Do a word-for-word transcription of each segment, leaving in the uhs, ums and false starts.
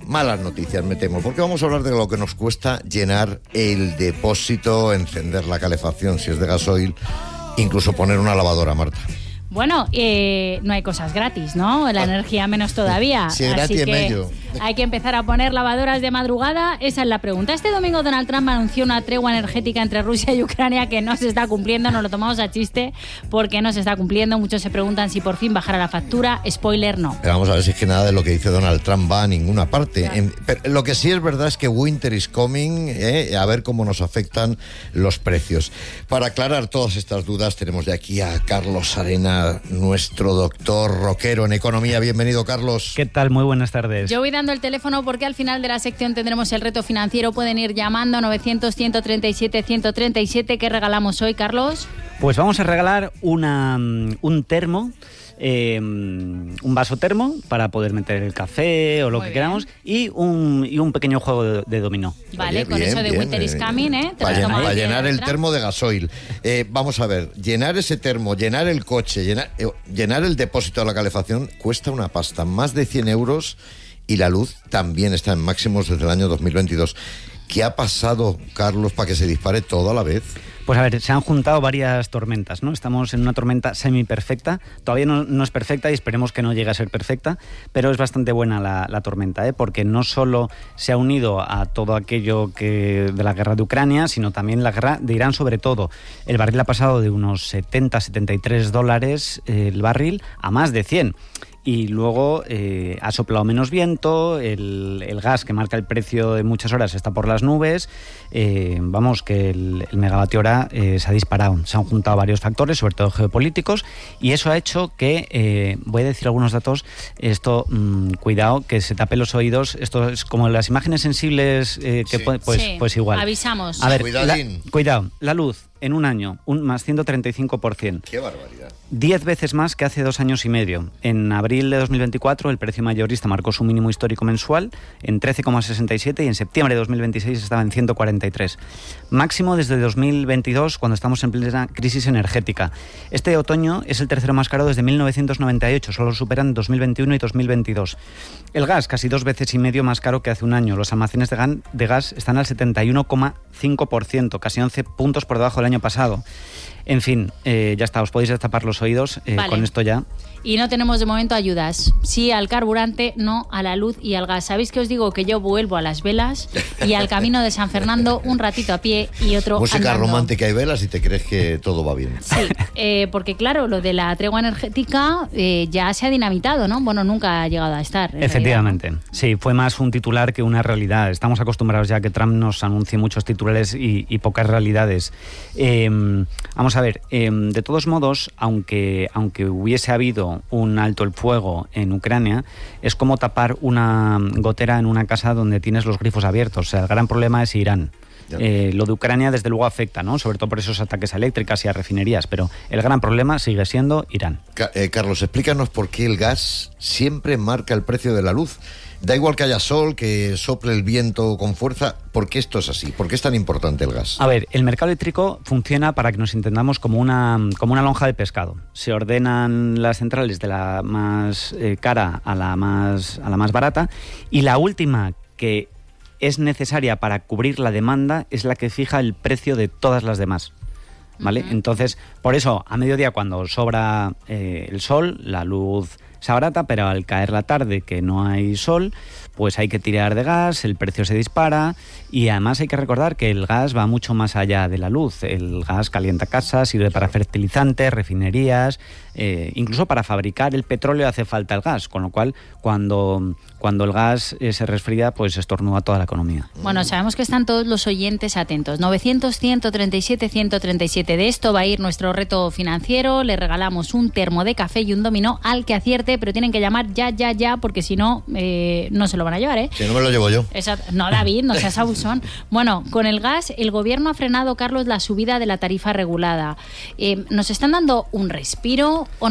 malas noticias, me temo, porque vamos a hablar de lo que nos cuesta llenar el depósito, encender la calefacción si es de gasoil, incluso poner una lavadora, Marta. Bueno, eh, no hay cosas gratis, ¿no? La energía menos todavía. Sí, gratis Así que medio. Hay que empezar a poner lavadoras de madrugada. Esa es la pregunta. Este domingo Donald Trump anunció una tregua energética entre Rusia y Ucrania que no se está cumpliendo. Nos lo tomamos a chiste porque no se está cumpliendo. Muchos se preguntan si por fin bajará la factura. Spoiler, no. Pero vamos a ver si es que nada de lo que dice Donald Trump va a ninguna parte. En, pero lo que sí es verdad es que winter is coming, eh, a ver cómo nos afectan los precios. Para aclarar todas estas dudas tenemos de aquí a Carlos Arena, nuestro doctor rockero en economía. Bienvenido, Carlos. ¿Qué tal? Muy buenas tardes. Yo voy dando el teléfono porque al final de la sección tendremos el reto financiero. Pueden ir llamando a novecientos, ciento treinta y siete, ciento treinta y siete. ¿Qué regalamos hoy, Carlos? Pues vamos a regalar una, un termo. Eh, un vaso termo para poder meter el café o lo Muy que bien. queramos y un, y un pequeño juego de, de dominó. Vale, Oye, con bien, eso de bien, winter is bien. coming, ¿eh? Te Para, lo llenar, tomas para de llenar el letra. termo de gasoil. Eh, vamos a ver, llenar ese termo, llenar el coche, llenar, eh, llenar el depósito de la calefacción cuesta una pasta, más de cien euros, y la luz también está en máximos desde el año dos mil veintidós. ¿Qué ha pasado, Carlos, para que se dispare todo a la vez? Pues a ver, se han juntado varias tormentas, ¿no? Estamos en una tormenta semi-perfecta, todavía no, no es perfecta y esperemos que no llegue a ser perfecta, pero es bastante buena la, la tormenta, ¿eh? Porque no solo se ha unido a todo aquello que de la guerra de Ucrania, sino también la guerra de Irán sobre todo. El barril ha pasado de unos setenta, setenta y tres dólares eh, el barril a más de cien. Y luego eh, ha soplado menos viento, el, el gas que marca el precio de muchas horas está por las nubes, eh, vamos, que el, el megavatio hora eh, se ha disparado. Se han juntado varios factores, sobre todo geopolíticos, y eso ha hecho que, eh, voy a decir algunos datos, esto, mmm, cuidado, que se tape los oídos, esto es como las imágenes sensibles, eh, que Sí. pues, pues, Sí, pues igual. avisamos. A ver, Cuidadín. la- cuidado, la luz en un año, un más ciento treinta y cinco por ciento. ¡Qué barbaridad! Diez veces más que hace dos años y medio. En abril de dos mil veinticuatro el precio mayorista marcó su mínimo histórico mensual en trece coma sesenta y siete y en septiembre de dos mil veintiséis estaba en ciento cuarenta y tres. Máximo desde dos mil veintidós, cuando estamos en plena crisis energética. Este otoño es el tercero más caro desde mil novecientos noventa y ocho, solo superan dos mil veintiuno y dos mil veintidós. El gas, casi dos veces y medio más caro que hace un año. Los almacenes de, gan- de gas están al setenta y uno coma cinco por ciento, casi once puntos por debajo del año pasado. En fin, eh, ya está, os podéis destapar los oídos, eh, Vale. con esto ya. Y no tenemos de momento ayudas. Sí al carburante, no a la luz y al gas. ¿Sabéis que os digo que yo vuelvo a las velas y al camino de San Fernando un ratito a pie y otro Música andando? romántica y velas y te crees que todo va bien. Sí, eh, porque claro, lo de la tregua energética eh, ya se ha dinamitado, ¿no? Bueno, nunca ha llegado a estar. en Efectivamente, realidad, sí, fue más un titular que una realidad. Estamos acostumbrados ya a que Trump nos anuncie muchos titulares y, y pocas realidades. Eh, vamos a ver, eh, de todos modos, aunque, aunque hubiese habido un alto el fuego en Ucrania, es como tapar una gotera en una casa donde tienes los grifos abiertos. O sea, el gran problema es Irán. Eh, lo de Ucrania desde luego afecta, ¿no? Sobre todo por esos ataques a eléctricas y a refinerías, pero el gran problema sigue siendo Irán. Ca- eh, Carlos, explícanos por qué el gas siempre marca el precio de la luz. Da igual que haya sol, que sople el viento con fuerza. ¿Por qué esto es así? ¿Por qué es tan importante el gas? A ver, el mercado eléctrico funciona, para que nos entendamos, como una, como una lonja de pescado. Se ordenan las centrales de la más eh, cara a la más, a la más barata, y la última, que es necesaria para cubrir la demanda, es la que fija el precio de todas las demás. ¿Vale? Uh-huh. Entonces, por eso, a mediodía, cuando sobra eh, el sol, la luz se abarata, pero al caer la tarde, que no hay sol, pues hay que tirar de gas, el precio se dispara, y además hay que recordar que el gas va mucho más allá de la luz. El gas calienta casas, sirve para fertilizantes, refinerías, eh, incluso para fabricar el petróleo hace falta el gas, con lo cual cuando, cuando el gas eh, se resfría, pues estornuda toda la economía. Bueno, sabemos que están todos los oyentes atentos. novecientos, ciento treinta y siete, ciento treinta y siete. De esto va a ir nuestro reto financiero. Le regalamos un termo de café y un dominó al que acierte, pero tienen que llamar ya, ya, ya, porque si no, eh, no se lo van a llevar, ¿eh? Si no me lo llevo yo. Exacto. No, David, no seas abusón. Bueno, con el gas, el gobierno ha frenado, Carlos, la subida de la tarifa regulada. Eh, ¿Nos están dando un respiro o no?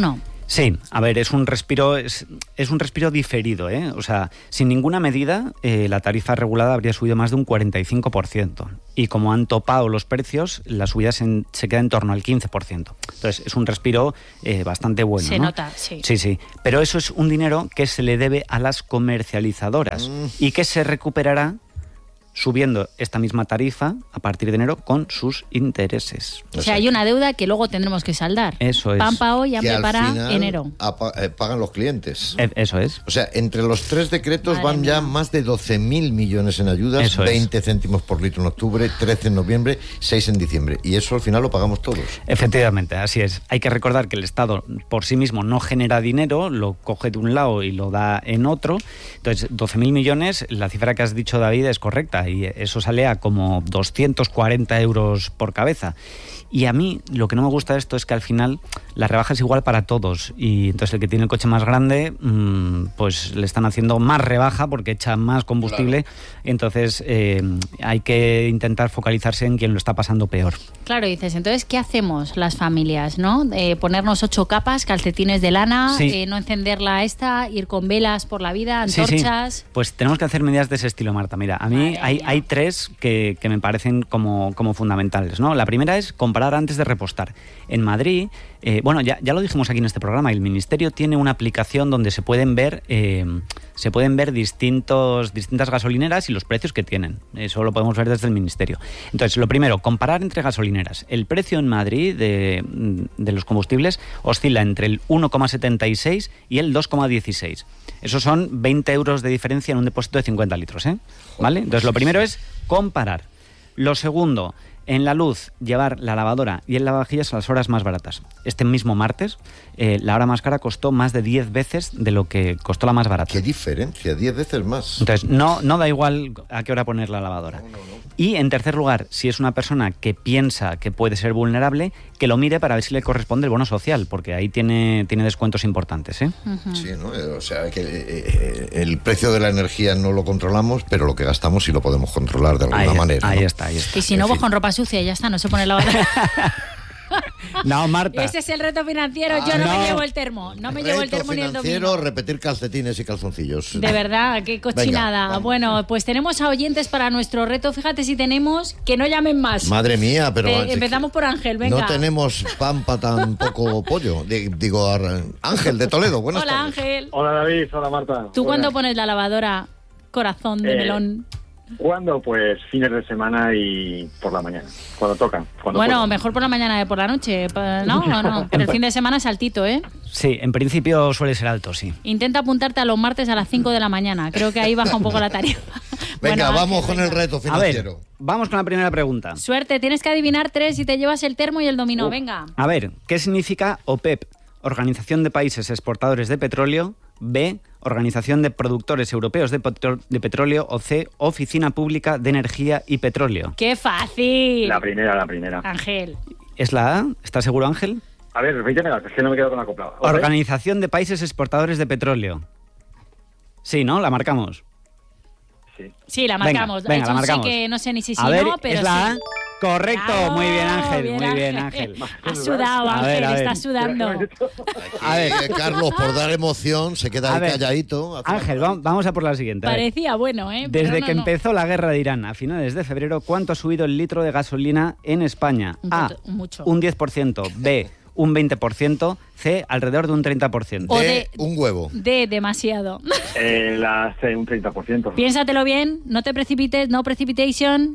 Sí, a ver, es un respiro es, es un respiro diferido, ¿eh? O sea, sin ninguna medida eh, la tarifa regulada habría subido más de un cuarenta y cinco por ciento. Y como han topado los precios, la subida se, se queda en torno al quince por ciento. Entonces, es un respiro eh, bastante bueno, Se ¿no? nota, sí. Sí, sí. Pero eso es un dinero que se le debe a las comercializadoras Mm. y que se recuperará subiendo esta misma tarifa a partir de enero con sus intereses. O sea, hay una deuda que luego tendremos que saldar. Eso es. Pan pa hoy, Que hambre al para final enero. apa- eh, pagan los clientes. E- Eso es. O sea, entre los tres decretos Madre van ya mía. más de doce mil millones en ayudas, Eso es. veinte céntimos por litro en octubre, trece en noviembre, seis en diciembre. Y eso al final lo pagamos todos. Efectivamente, así es. Hay que recordar que el Estado por sí mismo no genera dinero, lo coge de un lado y lo da en otro. Entonces, doce mil millones, la cifra que has dicho, David, es correcta y eso sale a como doscientos cuarenta euros por cabeza. Y a mí lo que no me gusta de esto es que al final la rebaja es igual para todos y entonces el que tiene el coche más grande mmm, pues le están haciendo más rebaja porque echa más combustible. Claro. Entonces eh, hay que intentar focalizarse en quien lo está pasando peor. Claro, dices, entonces, ¿qué hacemos las familias, no? Eh, ponernos ocho capas, calcetines de lana, Sí. eh, no encenderla esta, ir con velas por la vida, antorchas... Sí, sí. Pues tenemos que hacer medidas de ese estilo, Marta. Mira, a mí hay, hay tres que, que me parecen como, como fundamentales, ¿no? La primera es comprar antes de repostar. En Madrid, eh, bueno, ya, ya lo dijimos aquí en este programa, el Ministerio tiene una aplicación donde se pueden ver eh, se pueden ver distintos, distintas gasolineras y los precios que tienen. Eso lo podemos ver desde el Ministerio. Entonces, lo primero, comparar entre gasolineras. El precio en Madrid de, de los combustibles oscila entre el uno coma setenta y seis y el dos coma dieciséis. Esos son veinte euros de diferencia en un depósito de cincuenta litros, ¿eh? ¿Vale? Entonces, lo primero es comparar. Lo segundo, en la luz, llevar la lavadora y el lavavajillas a las horas más baratas. Este mismo martes, eh, la hora más cara costó más de diez veces de lo que costó la más barata. ¿Qué diferencia? diez veces más. Entonces, no, no da igual a qué hora poner la lavadora. No, no, no. Y, en tercer lugar, si es una persona que piensa que puede ser vulnerable, que lo mire para ver si le corresponde el bono social, porque ahí tiene, tiene descuentos importantes, ¿eh? Uh-huh. Sí, ¿no? O sea, que eh, el precio de la energía no lo controlamos, pero lo que gastamos sí lo podemos controlar de alguna Ahí, manera. ahí ¿no? está, ahí está. Y si no, En pues fin. con ropa sucia, ya está, no se pone la lavadora. No, Marta. Ese es el reto financiero. Ah, Yo no, no. me llevo el termo. No me llevo el Reto termo ni el financiero, domingo. repetir calcetines y calzoncillos. De verdad, qué cochinada. Venga, bueno, pues tenemos a oyentes para nuestro reto. Fíjate si tenemos, que no llamen más. Madre mía, pero... Eh, empezamos por Ángel, venga. No tenemos pampa tan poco pollo. Di- Digo, Ar- Ángel de Toledo, buenas Hola, tardes. Ángel. Hola David, hola Marta. ¿Tú cuándo Buenas. pones la lavadora corazón de Eh, melón? ¿Cuándo? Pues fines de semana y por la mañana, cuando toca. Cuando Bueno, puedo. mejor por la mañana que por la noche, pa- ¿no? ¿O no? Pero el fin de semana saltito, ¿eh? Sí, en principio suele ser alto, sí. Intenta apuntarte a los martes a las cinco de la mañana. Creo que ahí baja un poco la tarifa. Venga, Bueno, vamos Ángel, con el venga. reto A ver, financiero. vamos con la primera pregunta. Suerte, tienes que adivinar tres y te llevas el termo y el dominó. Uf. Venga. A ver, ¿qué significa OPEP? Organización de Países Exportadores de Petróleo. B, Organización de Productores Europeos de, Petro- de Petróleo. O C, Oficina Pública de Energía y Petróleo. ¡Qué fácil! La primera, la primera. Ángel. ¿Es la A? ¿Estás seguro, Ángel? A ver, repíteme, es que no me quedo con la copla. ¿Ok? Organización de Países Exportadores de Petróleo. Sí, ¿no? La marcamos. Sí. Sí, la Venga, marcamos. venga, Eso la marcamos. sí que no sé ni si sí A ver, no, pero ¿es la sí. A? Correcto, Bravo, muy bien, Ángel, muy bien, Ángel. Has sudado, A ver, Ángel, a ver. estás sudando. A ver. Eh, Carlos, por dar emoción, se queda A ahí ver. calladito. Hace- Ángel, va- vamos a por la siguiente. a ver. Parecía bueno, ¿eh? Pero Desde no, que no. empezó la guerra de Irán a finales de febrero, ¿cuánto ha subido el litro de gasolina en España? Un A, poco- mucho. un diez por ciento. B, un veinte por ciento. C, alrededor de un treinta por ciento. O De de- un huevo. De demasiado. Eh, la C, un treinta por ciento. Piénsatelo bien, no te precipites, no precipitation.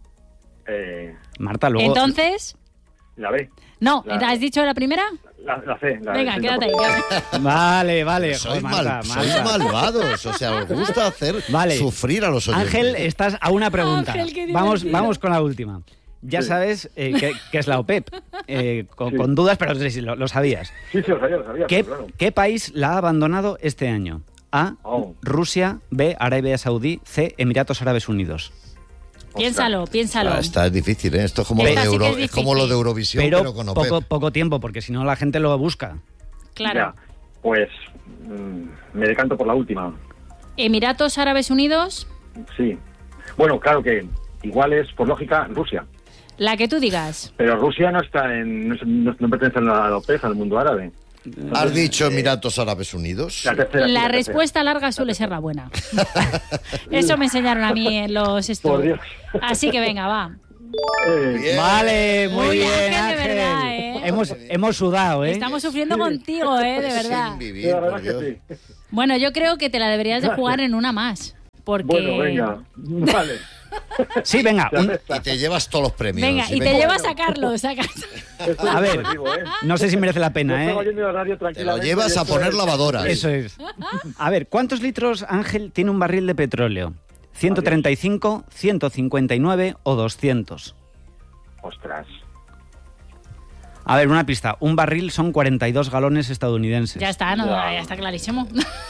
Eh, Marta, luego... Entonces, la B. no, La- ¿has dicho la primera? La, la C. La Venga, del quédate ahí. treinta por ciento. quédate. Vale, vale. Sois, joder, Marta, mal, sois Marta. malvados, o sea, os gusta hacer Vale. sufrir a los oyentes. Ángel, estás a una pregunta. Ángel, qué vamos, divertido. vamos con la última. Ya Sí. sabes eh, qué, qué es la OPEP. Eh, con, Sí. con dudas, pero sí, sí, lo, lo sabías. Sí, sí, lo sabía, lo sabía. ¿Qué, pero claro. qué país la ha abandonado este año? A, Oh. Rusia. B, Arabia Saudí. C, Emiratos Árabes Unidos. Piénsalo, piénsalo. Ah, está difícil, ¿eh? Esto es como, Esta lo de, sí que Euro- es es como lo de difícil. Eurovisión, Pero, pero, con OPEP. poco, poco tiempo, porque si no la gente lo busca. Claro. Ya, pues mm, me decanto por la última. Emiratos Árabes Unidos, Sí. Bueno, claro que igual es, por lógica, Rusia. la que tú digas. Pero Rusia no está en... No, es- no- no pertenece a la OPEP, al mundo árabe. ¿Has dicho Emiratos Árabes Unidos? La, tercera, La la respuesta larga suele ser la buena. Eso me enseñaron a mí en los estudios. Así que venga, va. Eh, Vale, muy Uy, bien, Ángel, de Ángel. verdad, ¿eh? Hemos, hemos sudado, ¿eh? Estamos sufriendo contigo, ¿eh? De verdad. Sin vivir, la por verdad Dios. que sí. Bueno, yo creo que te la deberías de jugar en una más. Porque... Bueno, venga. Vale. Sí, venga. Ya un- está. Y te llevas todos los premios. Venga, y te venga. llevas a Carlos a casa. Esto es A ver, depresivo, ¿eh? no sé si merece la Yo pena, estaba ¿eh? oyendo la radio Te lo tranquilamente llevas y a esto poner es- lavadoras. Eso es. A ver, ¿cuántos litros, Ángel, tiene un barril de petróleo? ¿ciento treinta y cinco, ciento cincuenta y nueve o doscientos? Ostras. A ver, una pista. Un barril son cuarenta y dos galones estadounidenses. Ya está, no, Ya. ya está clarísimo.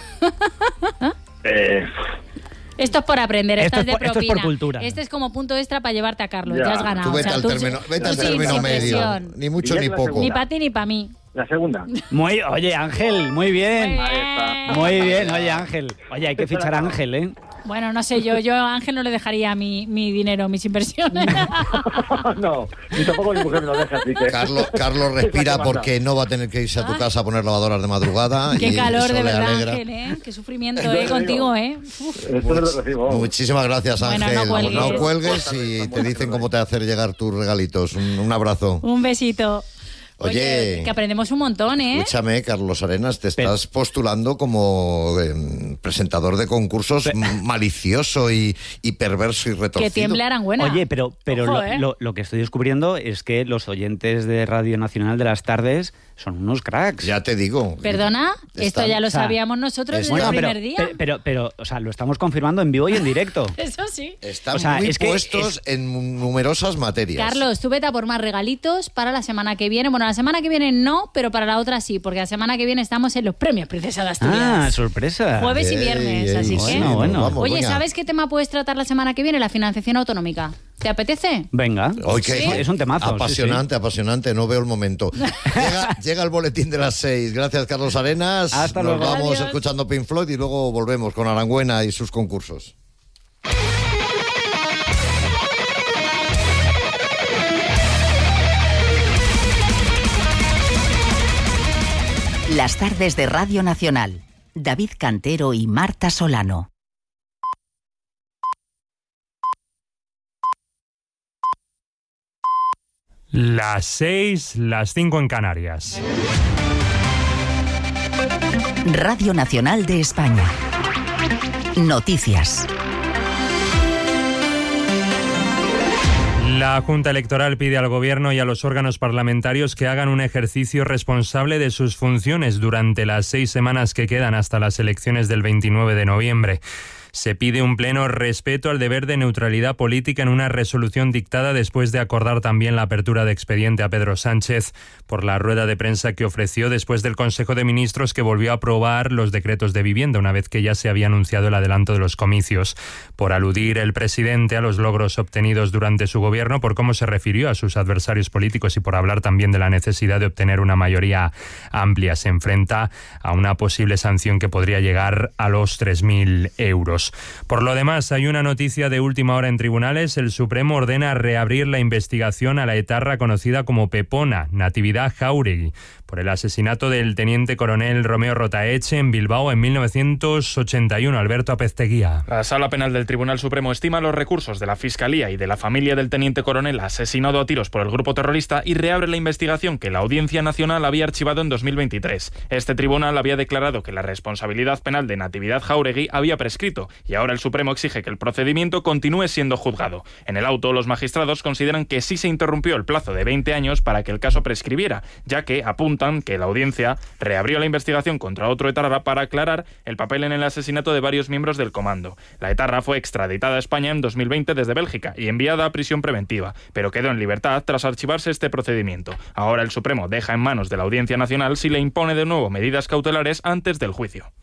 Eh, Esto es por aprender, Esto esto es es de por- esto es por propina. cultura. Este es como punto extra para llevarte a Carlos, ya, Ya. has ganado. Tú vete O sea, al tú- término, vete al tú término sin medio. presión. Ni mucho Y ya ni es la poco. segunda. Ni para ti ni para mí. la segunda. Muy, oye, Ángel, muy bien. Muy Ahí está. bien. Muy bien, oye, Ángel. Oye, hay que fichar a Ángel, ¿eh? Bueno, no sé, yo, yo a Ángel no le dejaría mi, mi dinero, mis inversiones. No, ni tampoco mi mujer me lo deja, así que... Carlos, Carlos respira Es la que manda. porque no va a tener que irse a tu casa a poner lavadoras de madrugada. Qué y calor, eso de le verdad, alegra. Ángel, ¿eh? Qué sufrimiento, Yo ¿eh? te Contigo, digo. ¿eh? Uf. Esto es lo recibo. Muchísimas gracias, Bueno, Ángel. no cuelgues. No cuelgues y te dicen cómo te hacer llegar tus regalitos. Un, un abrazo. Un besito. Oye, que aprendemos un montón, ¿eh? Escúchame, Carlos Arenas, te estás postulando como eh, presentador de concursos Pe- m- malicioso y, y perverso y retorcido. Que tiemble Aranguena. Oye, pero, pero Ojo, lo, ¿eh? lo- lo que estoy descubriendo es que los oyentes de Radio Nacional de las tardes son unos cracks. Ya te digo. ¿Perdona? Esto Están- ya lo o sea, sabíamos nosotros desde Bueno, el pero, primer día. pero, pero, pero, o sea, lo estamos confirmando en vivo y en directo. Eso sí. Están O sea, muy es que puestos en numerosas materias. Carlos, tú vete a por más regalitos para la semana que viene. Bueno, la semana que viene no, pero para la otra sí, porque la semana que viene estamos en los premios Princesa de Asturias. Ah, sorpresa. Jueves y Ey, viernes, ey, así bueno, que... nos bueno. vamos, Oye, venga. ¿sabes qué tema puedes tratar la semana que viene? La financiación autonómica. ¿Te apetece? Venga. Hoy que- Sí. Es un temazo. sí, sí. Apasionante, apasionante, no veo el momento. Llega, llega el boletín de las seis. Gracias, Carlos Arenas. Hasta Nos luego. vamos Adiós. escuchando Pink Floyd y luego volvemos con Aranguena y sus concursos. Las tardes de Radio Nacional. David Cantero y Marta Solano. Las seis, las cinco en Canarias. Radio Nacional de España. Noticias. La Junta Electoral pide al Gobierno y a los órganos parlamentarios que hagan un ejercicio responsable de sus funciones durante las seis semanas que quedan hasta las elecciones del veintinueve de noviembre. Se pide un pleno respeto al deber de neutralidad política en una resolución dictada después de acordar también la apertura de expediente a Pedro Sánchez por la rueda de prensa que ofreció después del Consejo de Ministros que volvió a aprobar los decretos de vivienda una vez que ya se había anunciado el adelanto de los comicios. Por aludir el presidente a los logros obtenidos durante su gobierno, por cómo se refirió a sus adversarios políticos y por hablar también de la necesidad de obtener una mayoría amplia, se enfrenta a una posible sanción que podría llegar a los tres mil euros. Por lo demás, hay una noticia de última hora en tribunales. El Supremo ordena reabrir la investigación a la etarra conocida como Pepona, Natividad Jáuregui, por el asesinato del teniente coronel Romeo Rotaeche en Bilbao en mil novecientos ochenta y uno. Alberto Apezteguía. La Sala Penal del Tribunal Supremo estima los recursos de la Fiscalía y de la familia del teniente coronel asesinado a tiros por el grupo terrorista y reabre la investigación que la Audiencia Nacional había archivado en dos mil veintitrés. Este tribunal había declarado que la responsabilidad penal de Natividad Jáuregui había prescrito y ahora el Supremo exige que el procedimiento continúe siendo juzgado. En el auto, los magistrados consideran que sí se interrumpió el plazo de veinte años para que el caso prescribiera, ya que apuntan que la audiencia reabrió la investigación contra otro etarra para aclarar el papel en el asesinato de varios miembros del comando. La etarra fue extraditada a España en dos mil veinte desde Bélgica y enviada a prisión preventiva, pero quedó en libertad tras archivarse este procedimiento. Ahora el Supremo deja en manos de la Audiencia Nacional si le impone de nuevo medidas cautelares antes del juicio.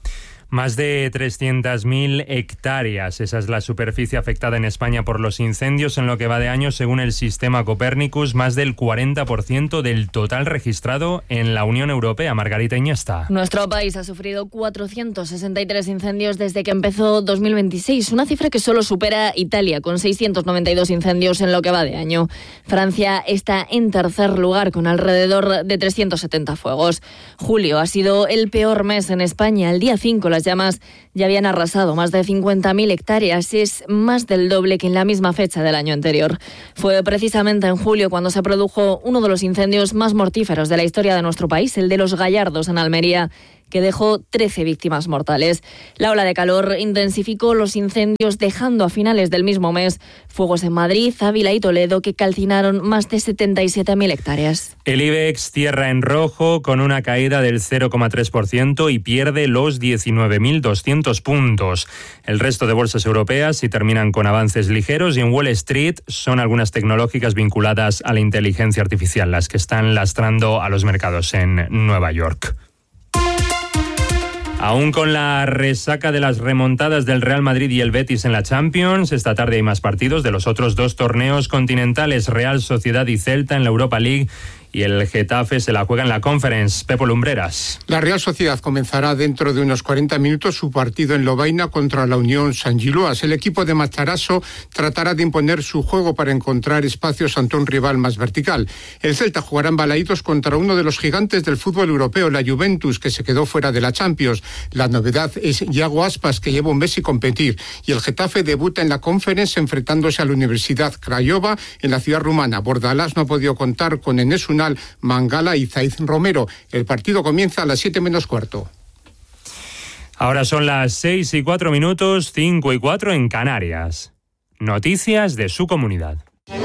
Más de trescientas mil hectáreas, esa es la superficie afectada en España por los incendios en lo que va de año, según el sistema Copernicus, más del cuarenta por ciento del total registrado en la Unión Europea. Margarita Iniesta. Nuestro país ha sufrido cuatrocientos sesenta y tres incendios desde que empezó dos mil veintiséis, una cifra que solo supera Italia, con seiscientos noventa y dos incendios en lo que va de año. Francia está en tercer lugar, con alrededor de trescientos setenta fuegos. Julio ha sido el peor mes en España. El día cinco, las llamas ya habían arrasado más de cincuenta mil hectáreas. Es más del doble que en la misma fecha del año anterior. Fue precisamente en julio cuando se produjo uno de los incendios más mortíferos de la historia de nuestro país, el de los Gallardos en Almería, que dejó trece víctimas mortales. La ola de calor intensificó los incendios, dejando a finales del mismo mes fuegos en Madrid, Ávila y Toledo que calcinaron más de setenta y siete mil hectáreas. El IBEX cierra en rojo con una caída del cero coma tres por ciento y pierde los diecinueve mil doscientos puntos. El resto de bolsas europeas sí terminan con avances ligeros, y en Wall Street son algunas tecnológicas vinculadas a la inteligencia artificial las que están lastrando a los mercados en Nueva York. Aún con la resaca de las remontadas del Real Madrid y el Betis en la Champions, esta tarde hay más partidos de los otros dos torneos continentales, Real Sociedad y Celta en la Europa League, y el Getafe se la juega en la Conference. Pepo Lumbreras. La Real Sociedad comenzará dentro de unos cuarenta minutos su partido en Lovaina contra la Unión San Giloas. El equipo de Macharasso tratará de imponer su juego para encontrar espacios ante un rival más vertical. El Celta jugará en Balaídos contra uno de los gigantes del fútbol europeo, la Juventus, que se quedó fuera de la Champions. La novedad es Iago Aspas, que lleva un mes sin competir. Y el Getafe debuta en la Conference enfrentándose a la Universidad Craiova en la ciudad rumana. Bordalás no ha podido contar con Enes Unal, Mangala y Zaiz Romero. El partido comienza a las siete menos cuarto. Ahora son las seis y cuatro minutos, cinco y cuatro en Canarias. Noticias de su comunidad.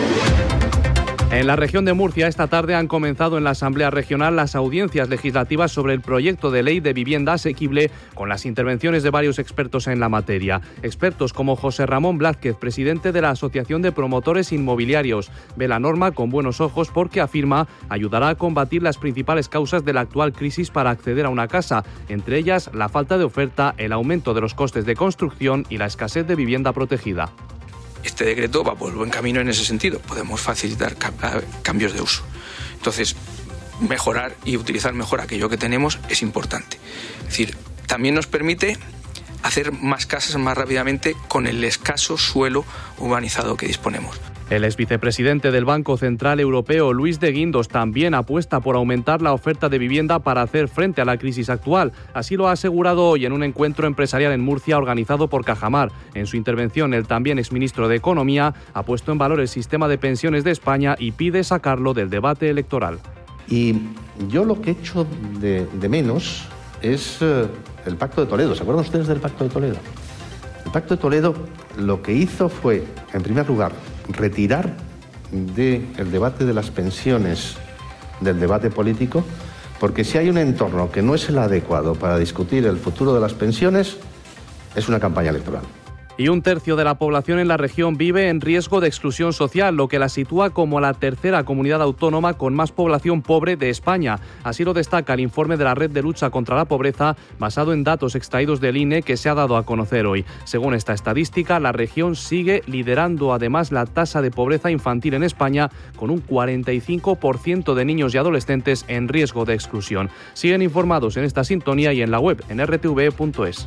En la región de Murcia, esta tarde han comenzado en la Asamblea Regional las audiencias legislativas sobre el proyecto de ley de vivienda asequible, con las intervenciones de varios expertos en la materia. Expertos como José Ramón Blázquez, presidente de la Asociación de Promotores Inmobiliarios. Ve la norma con buenos ojos porque, afirma, ayudará a combatir las principales causas de la actual crisis para acceder a una casa, entre ellas la falta de oferta, el aumento de los costes de construcción y la escasez de vivienda protegida. Este decreto va por buen camino en ese sentido. Podemos facilitar cambios de uso. Entonces, mejorar y utilizar mejor aquello que tenemos es importante. Es decir, también nos permite hacer más casas más rápidamente con el escaso suelo urbanizado que disponemos. El exvicepresidente del Banco Central Europeo, Luis de Guindos, también apuesta por aumentar la oferta de vivienda para hacer frente a la crisis actual. Así lo ha asegurado hoy en un encuentro empresarial en Murcia organizado por Cajamar. En su intervención, el también exministro de Economía ha puesto en valor el sistema de pensiones de España y pide sacarlo del debate electoral. Y yo lo que echo de, de menos es eh, el Pacto de Toledo. ¿Se acuerdan ustedes del Pacto de Toledo? El Pacto de Toledo lo que hizo fue, en primer lugar, retirar del debate de las pensiones del debate político, porque si hay un entorno que no es el adecuado para discutir el futuro de las pensiones, es una campaña electoral. Y un tercio de la población en la región vive en riesgo de exclusión social, lo que la sitúa como la tercera comunidad autónoma con más población pobre de España. Así lo destaca el informe de la Red de Lucha contra la Pobreza, basado en datos extraídos del I N E que se ha dado a conocer hoy. Según esta estadística, la región sigue liderando además la tasa de pobreza infantil en España, con un cuarenta y cinco por ciento de niños y adolescentes en riesgo de exclusión. Siguen informados en esta sintonía y en la web en r t v punto es.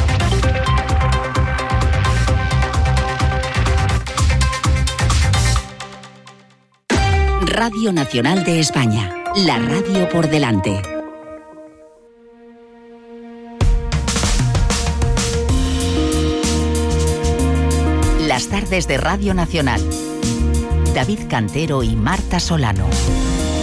Radio Nacional de España, la radio por delante. Las tardes de Radio Nacional. David Cantero y Marta Solano.